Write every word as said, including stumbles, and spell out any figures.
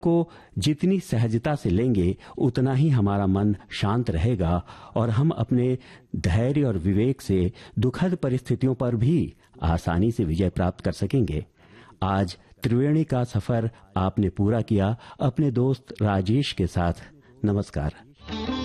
को जितनी सहजता से लेंगे उतना ही हमारा मन शांत रहेगा और हम अपने धैर्य और विवेक से दुखद परिस्थितियों पर भी आसानी से विजय प्राप्त कर सकेंगे। आज त्रिवेणी का सफर आपने पूरा किया अपने दोस्त राजेश के साथ। नमस्कार।